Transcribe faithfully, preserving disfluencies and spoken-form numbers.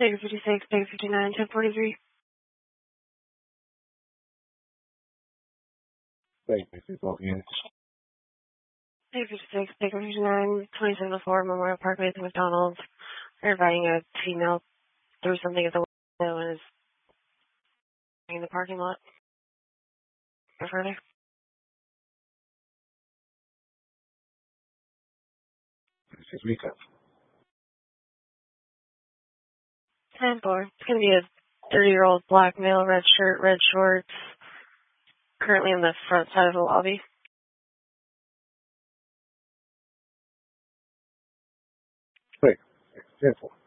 Baker fifty-six, Baker fifty-nine, ten forty-three. Baker fifty-six, both units. Baker fifty-six, Baker fifty-nine, twenty-seven oh four, Memorial Parkway at the McDonald's. They're inviting a female threw something at the window and is in the parking lot. Or further. Six weekends. ten four. It's going to be a thirty-year-old black male, red shirt, red shorts, currently in the front side of the lobby. Wait, ten four.